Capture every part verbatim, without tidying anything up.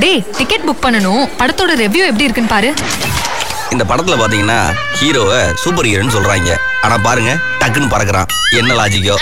டேய் ticket book பண்ணனும். படத்தோட ரிவ்யூ எப்படி இருக்குன்னு பாரு. இந்த படத்துல பாத்தீங்கன்னா ஹீரோவை சூப்பர் ஹீரோன்னு சொல்றாங்க. ஆனா பாருங்க டக்குன்னு பறக்குறான். என்ன லாஜிக்கோ?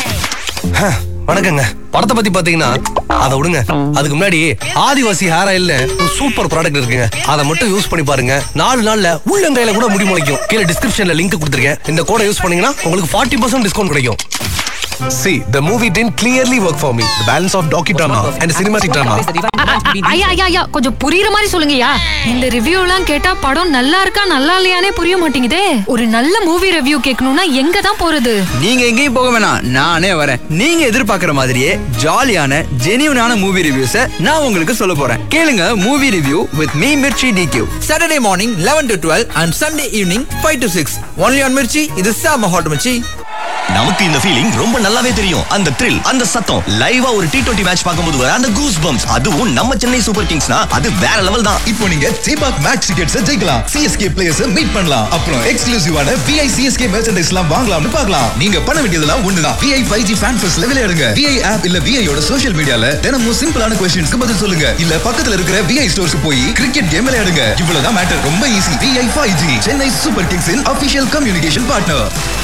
வணக்கங்க. படத்தை பத்தி பாத்தீங்கன்னா அதை விடுங்க. அதுக்கு முன்னாடி ஆதிவாசி ஹேர் ஆயில்ல ஒரு சூப்பர் ப்ராடக்ட் இருக்குங்க. அதை மட்டும் யூஸ் பண்ணி பாருங்க. நாலு நாள்ல உள்ளங்கையில கூட முடி முளைக்கும். கீழே டிஸ்கிரிப்ஷன்ல லிங்க் கொடுத்துருக்கேன். இந்த கோடை யூஸ் பண்ணீங்கன்னா உங்களுக்கு forty percent டிஸ்கவுண்ட் கிடைக்கும். See, the movie didn't clearly work for me. The balance of docudrama and cinematic drama. ஐயா ஐயா ஐயா கொஞ்சம் புரியுற மாதிரி சொல்லுங்கயா. இந்த ரிவ்யூ எல்லாம் கேட்டா படம் நல்லா இருக்கா நல்லா இல்லையானே புரிய மாட்டேங்குதே. ஒரு நல்ல மூவி ரிவ்யூ கேட்கணும்னா எங்க தான் போறது? நீங்க எங்கேயும் போக வேணாம், நானே வரேன். நீங்க எதிர்பார்க்கிற மாதிரியே ஜாலியான ஜெனியூனான மூவி ரிவ்யூஸை நான் உங்களுக்கு சொல்ல போறேன். கேளுங்க movie review with me Mirchi டிக்யூ. Saturday morning eleven to twelve and Sunday evening five to six. Only on Mirchi. இது சாம ஹாட் மிர்ச்சி. நமக்கு இந்த ஃபீலிங் ரொம்ப நல்லாவே தெரியும். அந்த த்ரில், அந்த சத்தம், லைவா ஒரு டி டுவெண்ட்டி மேட்ச் பார்க்கும்போது வர அந்த கூஸ் பம்ப்ஸ், அதுவும் நம்ம சென்னை சூப்பர் கிங்ஸ்னா அது வேற லெவல் தான். இப்போ நீங்க ஜேபாக் மேட்ச் டிக்கெட்ஸ் ஜெயிக்கலாம். சிஎஸ்கே பிளேயர்ஸ் மீட் பண்ணலாம். அப்புறம் எக்ஸ்க்ளூசிவான விஐ சிஎஸ்கே மெர்ச்சன்டைஸ் எல்லாம் வாங்கலாம்னு பார்க்கலாம். நீங்க பண்ண வேண்டியதெல்லாம் ஒண்ணுதான். விஐ ஃபைவ் ஜி ஃபேன் ஃபெஸ்ட்ல விளையாடுங்க. விஐ ஆப் இல்ல விஐயோட சோஷியல் மீடியால தினமும் சிம்பிளான क्वेश्चंस्க்கு பதில் சொல்லுங்க. இல்ல பக்கத்துல இருக்கிற விஐ ஸ்டோர்ஸ்க்கு போய் கிரிக்கெட் கேம் விளையாடுங்க. இவ்வளவுதான் மேட்டர். ரொம்ப easy. VI five G Chennai super கிங்ஸின் official communication partner.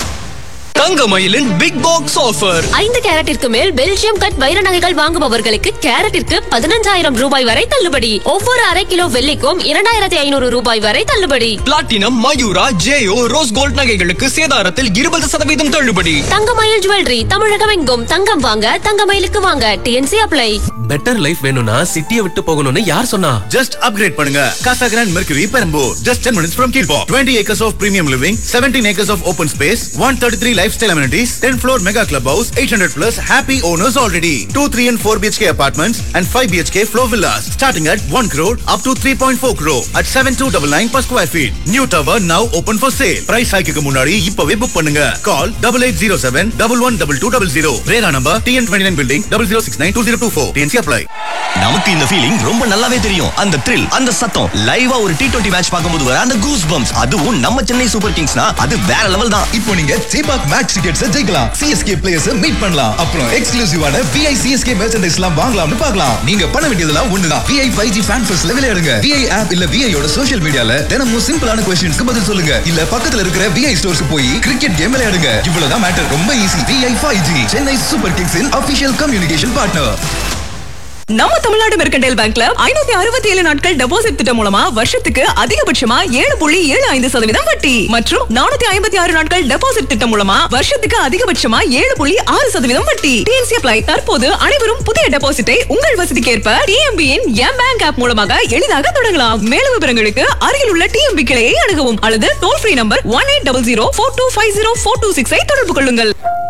தங்கமயிலின் big box offer. ஐந்து கேரட்டிற்கு மேல் பெல்ஜியம் கட் வைர நகைகள் வாங்குபவர்களுக்கு கேரட்டிற்கு பதினஞ்சாயிரம் ரூபாய் வரை தள்ளுபடி. ஒவ்வொரு அரை கிலோ வெள்ளிக்கும் இரண்டாயிரத்தி ஐநூறு ரூபாய் வரை தள்ளுபடி. பிளாட்டினம், மயூரா, ஜேயோ, ரோஸ் கோல்ட் நகைகளுக்கு சேதாரத்தில் இருபது சதவீதம் தள்ளுபடி. தங்கமயில் ஜுவல்லரி தமிழகம் எங்கும் தங்கம் வாங்க தங்கமயிலுக்கு வாங்க. DNC apply. பெட்டர் லைஃப் வேணும்னா சிட்டியை விட்டு போகணும்னு யார் சொன்னா? ஜஸ்ட் அப்கிரேட் பண்ணுங்க. Casa Grand Mercury Perambur, just ten minutes from Kilpaw. twenty acres of premium living, seventeen acres of open space, one thirty-three lifestyle amenities, ten floor mega clubhouse, eight hundred plus happy owners already. two, three and four B H K apartments and five B H K floor villas starting at one crore up to three point four crore at seven two nine nine per square feet. New tower now open for sale. Price hike க்கு முன்னாடி இப்பவே book பண்ணுங்க. Call eight eight zero seven one one two two zero zero. Rera number T N twenty-nine building zero zero six nine two zero two four. T N C apply. நமக்கு இந்த feeling ரொம்ப நல்லாவே தெரியும். அந்த thrill, அந்த சத்தம், லைவா ஒரு டி டுவெண்ட்டி மேட்ச் பார்க்கும்போது வர அந்த கூஸ் பம்ப்ஸ், அதுவும் நம்ம சென்னை சூப்பர் கிங்ஸ்னா அது வேற லெவல் தான். இப்போ நீங்க ஜேபாக் மேட்ச் டிக்கெட்ஸ் ஜெயிக்கலாம். சிஎஸ்கே பிளேயர்ஸ் மீட் பண்ணலாம். அப்புறம் எக்ஸ்க்ளூசிவான விஐ சிஎஸ்கே மெர்ச்சன்டைஸ் எல்லாம் வாங்கலாம்னு பார்க்கலாம். நீங்க பண்ண வேண்டியதெல்லாம் ஒண்ணுதான். விஐ ஃபைவ் ஜி ஃபேன் ஃபெஸ்ட்ல விளையாடுங்க. விஐ ஆப் இல்ல விஐயோட சோஷியல் மீடியால தினமும் சிம்பிளான क्वेश्चंस्க்கு பதில் சொல்லுங்க. இல்ல பக்கத்துல இருக்கிற விஐ ஸ்டோர்ஸ்க்கு போய் கிரிக்கெட் கேம் விளையாடுங்க. இவ்வளவுதான் மேட்டர். ரொம்ப easy. VI five G Chennai super கிங்ஸின் official communication partner. நம்ம தமிழ்நாடு மெர்கன்டைல் பேங்க்ல ஐநூத்தி அறுபத்தி ஏழு நாட்கள் டெபாசிட் திட்டம் மூலமா வருஷத்துக்கு அதிகபட்சமா ஏழு புள்ளி ஏழு ஐந்து சதவீதம் வட்டி மற்றும் நானூத்தி ஐம்பத்தி ஆறு நாட்கள் டெபாசிட் திட்டம் மூலமா வருஷத்துக்கு அதிகபட்சமா ஏழு புள்ளி ஆறு சதவீதம் வட்டி. DNC apply. தற்போது அனைவரும் புதிய டெபாசிட்டை உங்கள் வசதிக்கேற்ப டிஎம்பியின் எம் பேங்க் ஆப் மூலமாக எளிதாக தொடங்கலாம். மேலும் விவரங்களுக்கு அருகில் உள்ள டிஎம்பி கிளையை அணுகவும் அல்லது toll free number one eight double zero four two five zero four two six ஐ தொடர்பு கொள்ளுங்கள்.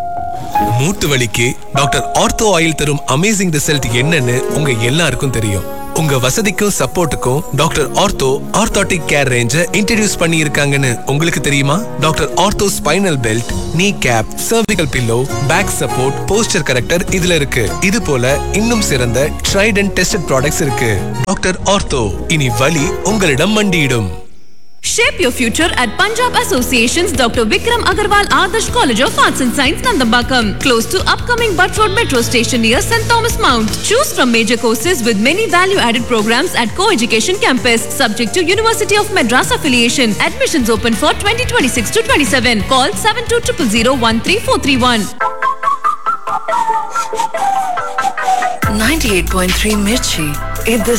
மூட்டு வலிக்கு டாக்டர் ஆர்த்தோ ஆயில் தரும் அமேசிங் ரிசல்ட் என்னன்னு உங்க எல்லாருக்கும் தெரியும். உங்க வசதிக்கும் சப்போர்ட்டுக்கும் doctor ortho orthotic care ரேஞ்ச introduce பண்ணி இருக்காங்கன்னு உங்களுக்கு தெரியுமா? டாக்டர் ஆர்த்தோ ஸ்பைனல் பெல்ட், நீ gap, cervical pillow, back support, poster character இதுல இருக்கு. இது போல இன்னும் சிறந்த ட்ரைட் அண்ட் டெஸ்டட் ப்ராடக்ட்ஸ் இருக்கு. டாக்டர் ஆர்த்தோ, இனி வலி உங்களிடம் மண்டியிடும். Shape your future at Punjab Association's Doctor Vikram Agarwal Adarsh College of Arts and Science, Nandambakam, close to upcoming Butt Road Metro Station near Saint Thomas Mount. Choose from major courses with many value-added programs at Co-Education Campus, subject to University of Madras affiliation. Admissions open for twenty twenty-six to twenty-seven. Call seven two zero zero zero one three four three one. ninety-eight point three Mirchi.